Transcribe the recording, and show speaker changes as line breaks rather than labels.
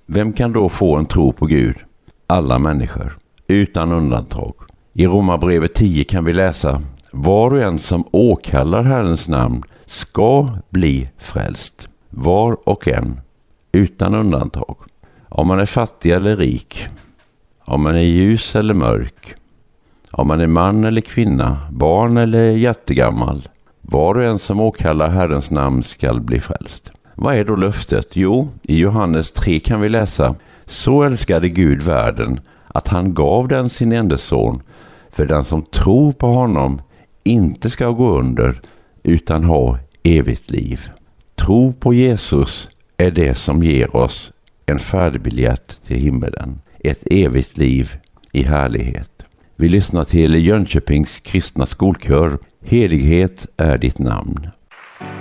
Vem kan då få en tro på Gud? Alla människor, utan undantag. I Romarbrevet 10 kan vi läsa: var och en som åkallar Herrens namn ska bli frälst. Var och en, utan undantag. Om man är fattig eller rik, om man är ljus eller mörk, om man är man eller kvinna, barn eller jättegammal. Var och en som åkallar Herrens namn skall bli frälst. Vad är då löftet? Jo, i Johannes 3 kan vi läsa: så älskade Gud världen att han gav den sin enda son, för den som tror på honom inte ska gå under utan ha evigt liv. Tro på Jesus är det som ger oss en färdigbiljett till himmelen. Ett evigt liv i härlighet. Vi lyssnar till Jönköpings kristna skolkör. Helighet är ditt namn.